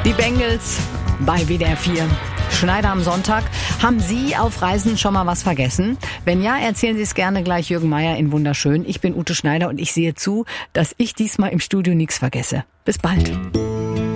Die Bengals bei WDR 4. Schneider am Sonntag. Haben Sie auf Reisen schon mal was vergessen? Wenn ja, erzählen Sie es gerne gleich Jürgen Meier in Wunderschön. Ich bin Ute Schneider und ich sehe zu, dass ich diesmal im Studio nichts vergesse. Bis bald.